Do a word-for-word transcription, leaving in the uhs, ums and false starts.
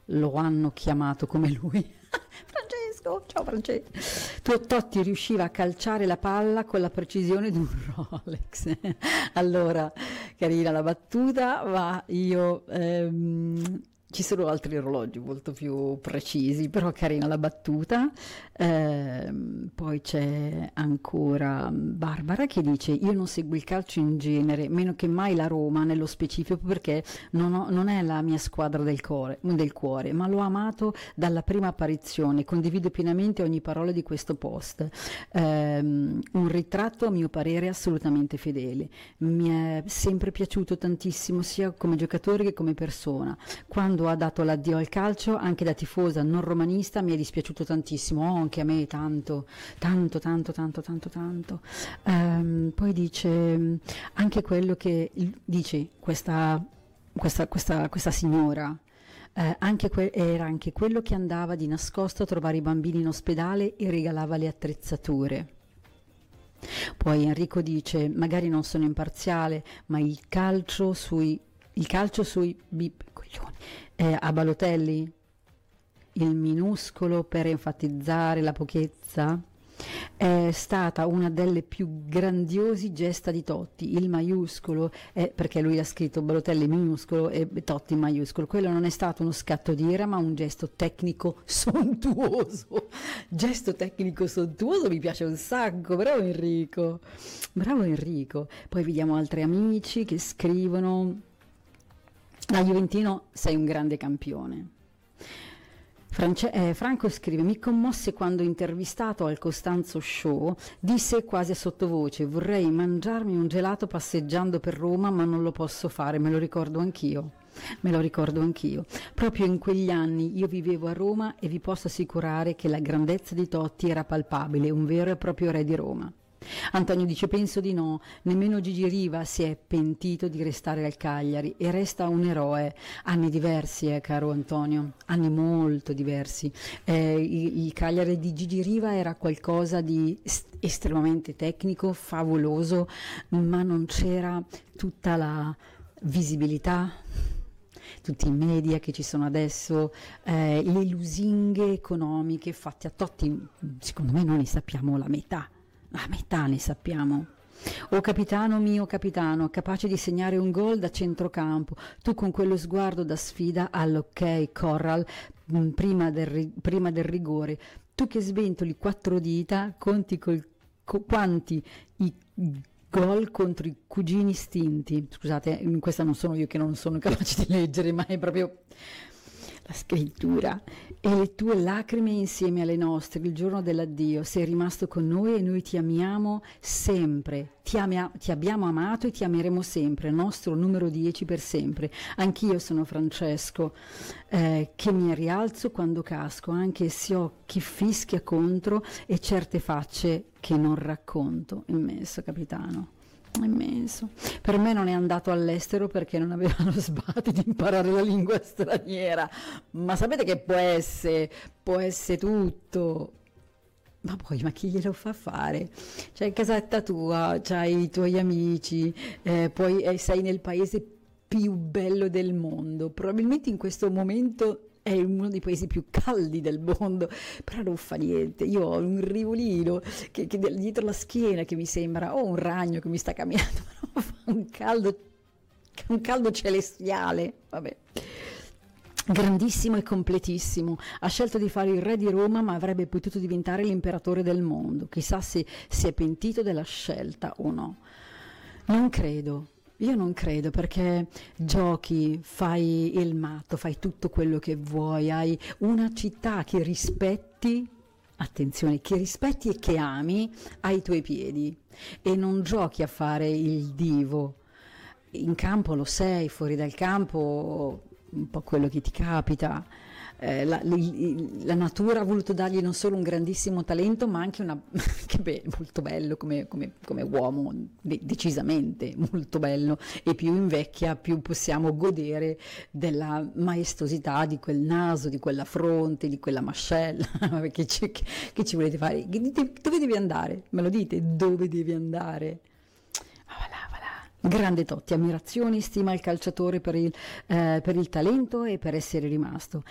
lo hanno chiamato come lui. Francesco, ciao Francesco. Tu- Totti riusciva a calciare la palla con la precisione di un Rolex. Allora, carina la battuta, ma io ehm, ci sono altri orologi molto più precisi, però carina la battuta. Ehm, poi c'è ancora Barbara che dice: io non seguo il calcio in genere, meno che mai la Roma nello specifico, perché non, ho- non è la mia squadra del cuore, del cuore, ma l'ho amato dalla prima apparizione. Condivido pienamente ogni parola di questo post. Ehm, un ritratto, a mio parere, assolutamente fedele. Mi è sempre piaciuto tantissimo, sia come giocatore che come persona. Quando ha dato l'addio al calcio, anche da tifosa non romanista, mi è dispiaciuto tantissimo. Oh, anche a me tanto, tanto, tanto, tanto, tanto, tanto. Ehm, poi dice anche quello che dice questa, questa, questa, questa signora. Eh, anche que- era anche quello che andava di nascosto a trovare i bambini in ospedale e regalava le attrezzature. Poi Enrico dice: magari non sono imparziale, ma il calcio sui il calcio sui bip, coglioni, eh, a Balotelli, il minuscolo per enfatizzare la pochezza, è stata una delle più grandiosi gesta di Totti. Il maiuscolo è perché lui ha scritto Balotelli minuscolo e Totti maiuscolo. Quello non è stato uno scatto di ira, ma un gesto tecnico sontuoso. Gesto tecnico sontuoso mi piace un sacco. Bravo Enrico, bravo Enrico. Poi vediamo altri amici che scrivono: da Juventino sei un grande campione. France- eh, Franco scrive: mi commosse quando, intervistato al Costanzo Show, disse quasi a sottovoce: vorrei mangiarmi un gelato passeggiando per Roma, ma non lo posso fare, me lo ricordo anch'io. Me lo ricordo anch'io. Proprio in quegli anni io vivevo a Roma e vi posso assicurare che la grandezza di Totti era palpabile, un vero e proprio re di Roma. Antonio dice: penso di no, nemmeno Gigi Riva si è pentito di restare al Cagliari e resta un eroe. Anni diversi, eh, caro Antonio, anni molto diversi. Eh, il, il Cagliari di Gigi Riva era qualcosa di est- estremamente tecnico, favoloso, ma non c'era tutta la visibilità, tutti i media che ci sono adesso, eh, le lusinghe economiche fatte a Totti. Secondo me noi ne sappiamo la metà. La metà ne sappiamo. Oh capitano mio capitano, capace di segnare un gol da centrocampo, tu con quello sguardo da sfida all'ok Corral mh, prima del, ri- prima del rigore, tu che sventoli quattro dita, conti col, co- quanti i gol contro i cugini stinti. Scusate, in questa non sono io che non sono capace di leggere, ma è proprio la scrittura. E le tue lacrime insieme alle nostre il giorno dell'addio. Sei rimasto con noi e noi ti amiamo sempre, ti, amia- ti abbiamo amato e ti ameremo sempre, nostro numero dieci per sempre. Anch'io sono Francesco, eh, che mi rialzo quando casco, anche se ho chi fischia contro e certe facce che non racconto. Immenso capitano, immenso. Per me non è andato all'estero perché non aveva lo sbatti di imparare la lingua straniera, ma sapete che può essere, può essere tutto. Ma poi, ma chi glielo fa fare? C'hai casetta tua, c'hai i tuoi amici, eh, poi eh, sei nel paese più bello del mondo, probabilmente in questo momento è uno dei paesi più caldi del mondo, però non fa niente. Io ho un rivolino che, che dietro la schiena che mi sembra, o un ragno che mi sta camminando, però fa un caldo, un caldo celestiale, vabbè. Grandissimo e completissimo. Ha scelto di fare il re di Roma, ma avrebbe potuto diventare l'imperatore del mondo. Chissà se si è pentito della scelta o no. Non credo. Io non credo, perché giochi, fai il matto, fai tutto quello che vuoi, hai una città che rispetti, attenzione, che rispetti e che ami ai tuoi piedi, e non giochi a fare il divo. In campo lo sei, fuori dal campo un po' quello che ti capita. Eh, la, li- la natura ha voluto dargli non solo un grandissimo talento, ma anche una che beh, molto bello come, come, come uomo, de- decisamente molto bello, e più invecchia più possiamo godere della maestosità di quel naso, di quella fronte, di quella mascella. che, ci, che, che ci volete fare? Che dite, dove devi andare? Me lo dite? Dove devi andare? Ah, voilà, voilà. Grande Totti, ammirazione e stima al calciatore per il, eh, per il talento e per essere rimasto.